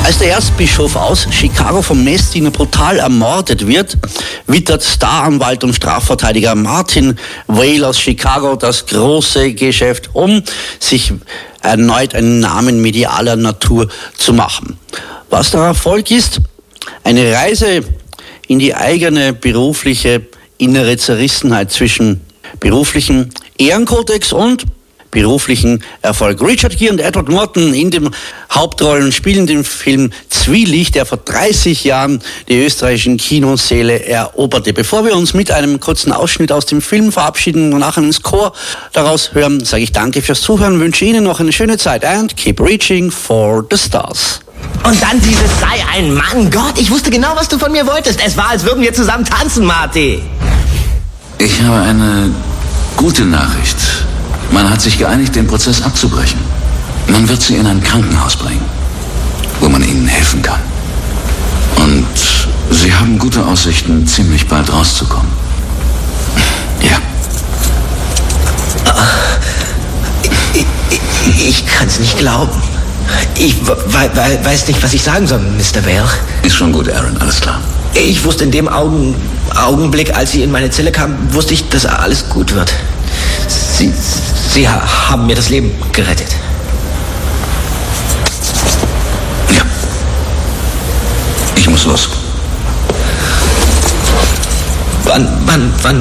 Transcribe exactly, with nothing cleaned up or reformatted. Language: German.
Als der Erzbischof aus Chicago vom Messdiener brutal ermordet wird, wittert Staranwalt und Strafverteidiger Martin Vale aus Chicago das große Geschäft, um sich erneut einen Namen medialer Natur zu machen. Was der Erfolg ist? Eine Reise in die eigene berufliche innere Zerrissenheit zwischen beruflichem Ehrenkodex und beruflichen Erfolg. Richard Gere und Edward Norton in den Hauptrollen spielen den Film Zwielicht, der vor dreißig Jahren die österreichischen Kinosäle eroberte. Bevor wir uns mit einem kurzen Ausschnitt aus dem Film verabschieden und nachher ins Chor daraus hören, sage ich danke fürs Zuhören, wünsche Ihnen noch eine schöne Zeit and keep reaching for the stars. Und dann dieses sei ein Mann. Gott, ich wusste genau, was du von mir wolltest. Es war, als würden wir zusammen tanzen, Marty. Ich habe eine gute Nachricht. Man hat sich geeinigt, den Prozess abzubrechen. Man wird sie in ein Krankenhaus bringen, wo man ihnen helfen kann. Und sie haben gute Aussichten, ziemlich bald rauszukommen. Ja. Ich, ich, ich kann es nicht glauben. Ich we we weiß nicht, was ich sagen soll, Mister Vale. Ist schon gut, Aaron, alles klar. Ich wusste in dem Augen, Augenblick, als Sie in meine Zelle kamen, wusste ich, dass alles gut wird. Sie, Sie ha haben mir das Leben gerettet. Ja. Ich muss los. Wann, wann, wann